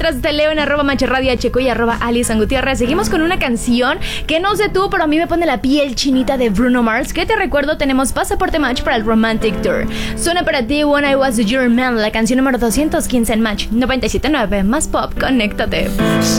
mientras te leo en @macharradiohq y @AlisanGutierrez. Seguimos con una canción que no sé tú, pero a mí me pone la piel chinita de Bruno Mars. Que te recuerdo, tenemos pasaporte Match para el Romantic Tour. Suena para ti When I Was Your Man, la canción número 215 en Match 97.9. Más pop, conéctate.